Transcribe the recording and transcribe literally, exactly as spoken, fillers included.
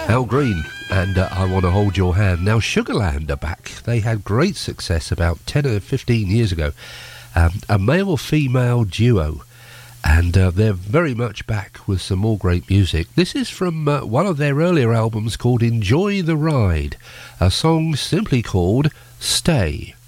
Al Green and uh, I Want to Hold Your Hand. Now, Sugarland are back. They had great success about ten or fifteen years ago. Um, a male-female duo. And uh, they're very much back with some more great music. This is from uh, one of their earlier albums called Enjoy the Ride. A song simply called Stay.